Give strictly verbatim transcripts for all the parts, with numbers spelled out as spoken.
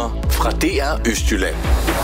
Nyheder fra D R Østjylland.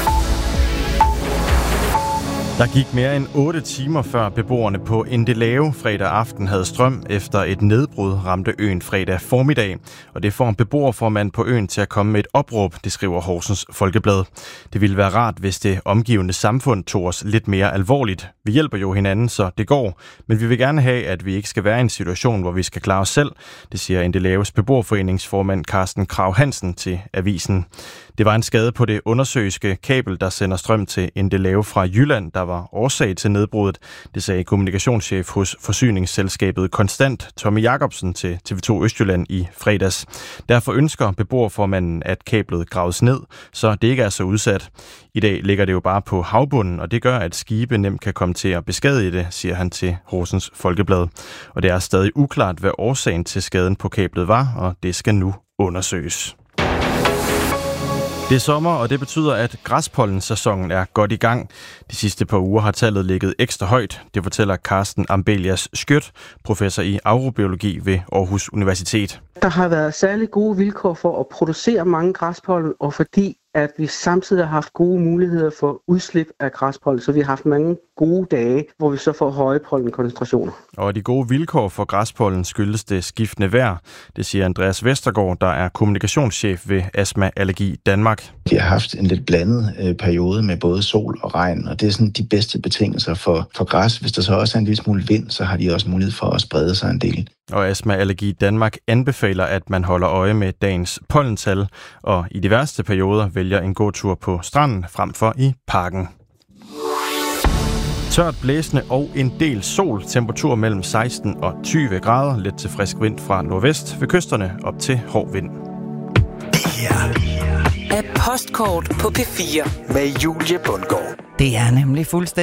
Der gik mere end otte timer før beboerne på Endelave fredag aften havde strøm efter et nedbrud ramte øen fredag formiddag. Og det får en beboerformand på øen til at komme med et opråb, det skriver Horsens Folkeblad. Det ville være rart, hvis det omgivende samfund tog os lidt mere alvorligt. Vi hjælper jo hinanden, så det går. Men vi vil gerne have, at vi ikke skal være i en situation, hvor vi skal klare os selv. Det siger Endelaves beboerforeningsformand Carsten Krag Hansen til avisen. Det var en skade på det undersøiske kabel, der sender strøm til Endelave fra Jylland, der var årsag til nedbruddet. Det sagde kommunikationschef hos forsyningsselskabet Konstant, Tommy Jacobsen, til T V to Østjylland i fredags. Derfor ønsker beboerformanden, at kablet graves ned, så det ikke er så udsat. I dag ligger det jo bare på havbunden, og det gør, at skibe nemt kan komme til at beskadige det, siger han til Horsens Folkeblad. Og det er stadig uklart, hvad årsagen til skaden på kablet var, og det skal nu undersøges. Det er sommer, og det betyder, at græspollensæsonen er godt i gang. De sidste par uger har tallet ligget ekstra højt. Det fortæller Carsten Ambelias Skjødt, professor i agrobiologi ved Aarhus Universitet. Der har været særlig gode vilkår for at producere mange græspollen, og fordi at vi samtidig har haft gode muligheder for udslip af græspollen, så vi har haft mange gode dage, hvor vi så får høje pollenkoncentrationer. Og de gode vilkår for græspollen skyldes det skiftende vejr. Det siger Andreas Vestergaard, der er kommunikationschef ved Astma Allergi Danmark. De har haft en lidt blandet øh, periode med både sol og regn, og det er sådan de bedste betingelser for, for græs. Hvis der så også er en lille smule vind, så har de også mulighed for at sprede sig en del. Og Astma Allergi Danmark anbefaler, at man holder øje med dagens pollental, og i de værste perioder vælger en gåtur på stranden frem for i parken. Tørt, blæsende og en del sol. Temperatur mellem seksten og tyve grader. Let til frisk vind fra nordvest. Ved kysterne op til hård vind. Det her er Postkort på P fire med Julie Bundgaard. Det er nemlig fuldstændig